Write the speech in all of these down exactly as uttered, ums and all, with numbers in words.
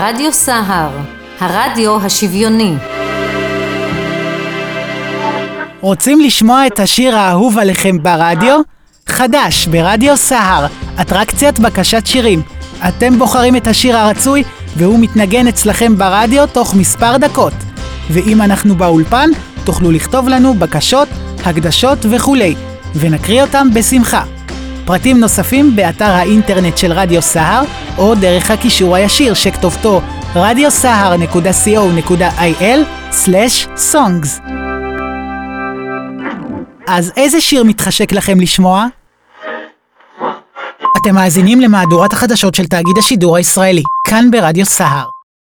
רדיו סהר, הרדיו השוויוני. רוצים לשמוע את השיר האהוב עליכם ברדיו? חדש ברדיו סהר, אטרקציית בקשת שירים. אתם בוחרים את השיר הרצוי והוא מתנגן אצלכם ברדיו תוך מספר דקות. ואם אנחנו באולפן, תוכלו לכתוב לנו בקשות, הקדשות וכולי, ונקריא אותם בשמחה. פרטים נוספים באתר האינטרנט של רדיו סהר, או דרך הקישור הישיר שכתובתו רדיו סהר נקודה סי או נקודה איי אל סלש סונגס. אז איזה שיר מתחשק לכם לשמוע? אתם מאזינים למהדורת החדשות של תאגיד השידור הישראלי, כאן ברדיו סהר.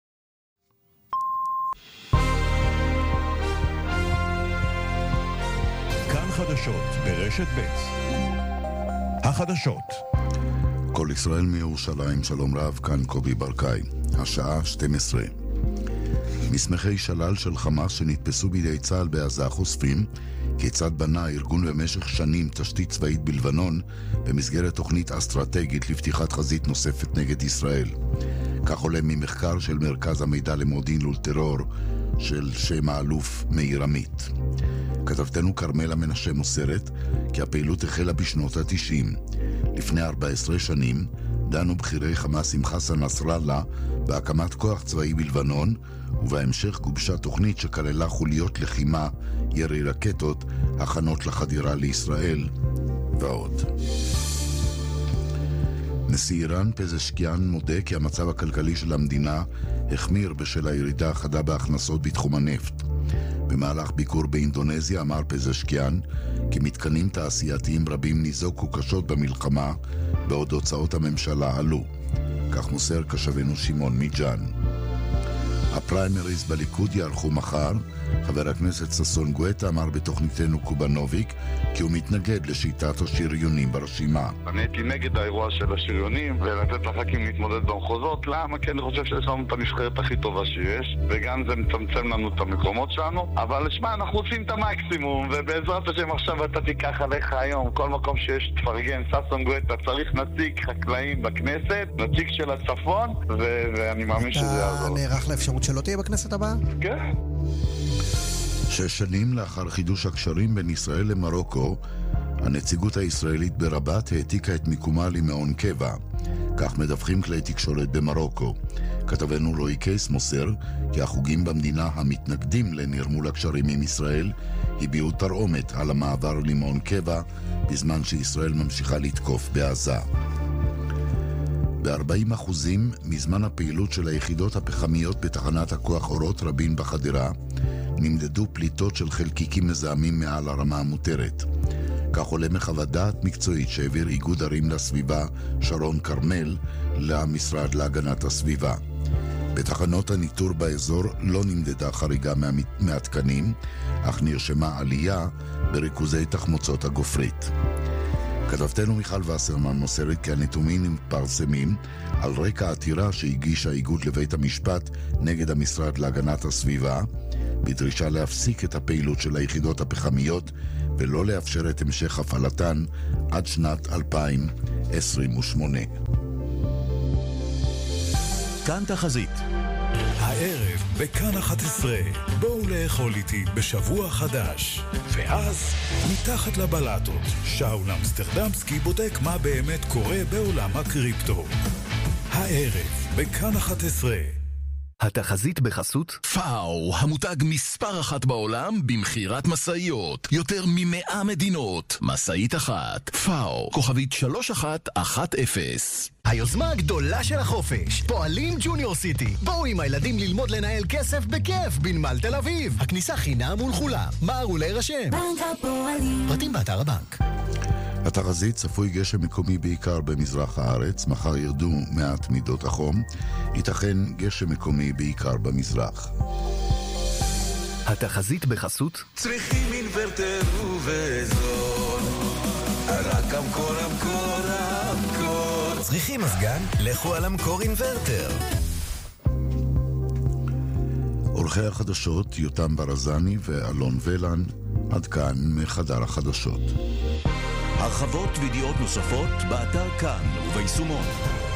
כאן חדשות ברשת ב'. החדשות. כל ישראל מירושלים, שלום רב, כאן קובי ברקאי. השעה שתים עשרה. מסמכי שלל של חמאס שנתפסו בידי צה"ל בעזה חושפים כיצד בנה הארגון במשך שנים תשתית צבאית בלבנון במסגרת תוכנית אסטרטגית לפתיחת חזית נוספת נגד ישראל. כך עולה ממחקר של מרכז המידע למודיעין ולטרור של שם האלוף מאיר עמית. כתבתנו כרמלה מנשה מוסרת כי הפעילות החלה בשנות ה-תשעים. לפני ארבע עשרה שנים דנו בכירי חמאס עם חסן נסראללה בהקמת כוח צבאי בלבנון, ובהמשך גובשה תוכנית שכללה חוליות לחימה, ירי רקטות, הכנות לחדירה לישראל ועוד. נשיא איראן פזשקיאן מודה כי המצב הכלכלי של המדינה החמיר בשל הירידה החדה בהכנסות בתחום הנפט. במהלך ביקור באינדונזיה אמר פזשקיאן כי מתקנים תעשייתיים רבים ניזוקו קשות במלחמה, בעוד הוצאות הממשלה עלו. כך מוסר קשבנו שמעון מיג'אן. הפריימריז בליכוד יערכו מחר. חבר הכנסת ששון גואטה אמר בתוכניתנו קובנוביק כי הוא מתנגד לשיטת השריונים ברשימה. אני הייתי נגד האירוע של השריונים ולתת לח"כים להתמודד במחוזות. למה? כי אני חושב שיש לנו את הנבחרת הכי טובה שיש, וגם זה מצמצם לנו את המקומות שלנו. אבל שמע, אנחנו עושים את המקסימום, ובעזרת השם עכשיו אתה תיקח עליך היום כל מקום שיש תפרגן. ששון גואטה צריך נציג חקלאים בכנסת, נציג של הצפון, ו- ואני מאמין שזה יעזור. אתה נערך לאפשרות שלא תהיה בכנסת הבאה? כן. שש שנים לאחר חידוש הקשרים בין ישראל למרוקו, הנציגות הישראלית ברבת העתיקה את מיקומה למעון קבע. כך מדווחים כלי תקשורת במרוקו. כתבנו רועי קייס מוסר כי החוגים במדינה המתנגדים לנרמול הקשרים עם ישראל הביעו תרעומת על המעבר למעון קבע, בזמן שישראל ממשיכה לתקוף בעזה. ב-ארבעים אחוזים מזמן הפעילות של היחידות הפחמיות בתחנת הכוח אורות רבין בחדרה, נמדדו פליטות של חלקיקים מזהמים מעל הרמה המותרת. כך עולה מחוות דעת מקצועית שהעביר איגוד ערים לסביבה שרון קרמל למשרד להגנת הסביבה. בתחנות הניטור באזור לא נמדדה חריגה מהתקנים, אך נרשמה עלייה בריכוזי תחמוצות הגופרית. כתבתנו מיכל וסרמן מוסרת כי הנתונים מתפרסמים על רקע העתירה שהגיש האיגוד לבית המשפט נגד המשרד להגנת הסביבה, בדרישה להפסיק את הפעילות של היחידות הפחמיות ולא לאפשר את המשך הפעלתן עד שנת אלפיים עשרים ושמונה. כאן תחזית. הערב בכאן אחת עשרה, בואו לאכול איתי בשבוע חדש. ואז, מתחת לבלטות, שאול אמסטרדמסקי בודק מה באמת קורה בעולם הקריפטו. הערב בכאן אחת עשרה. התחזית בחסות פאו, המותג מספר אחת בעולם במחירת מסעיות, יותר ממאה מדינות, מסעית אחת. פאו, כוכבית שלוש אחת אחת אפס. היוזמה הגדולה של החופש, פועלים ג'וניור סיטי. בואו עם הילדים ללמוד לנהל כסף בכיף בנמל תל אביב. הכניסה חינם ולכולם. מהרו להירשם. בנק הפועלים. פרטים באתר הבנק. התחזית צפוי גשם מקומי בעיקר במזרח הארץ, מחר ירדו מעט מידות החום, ייתכן גשם מקומי בעיקר במזרח. התחזית בחסות צריכים אינוורטר ובזול, רק המקור המקור המקור. צריכים מזגן? לכו על המקור אינוורטר. עורכי החדשות יותם ברזני ואלון ולן, עד כאן מחדר החדשות. הרחבות וידיעות נוספות באתר כאן וביישומון.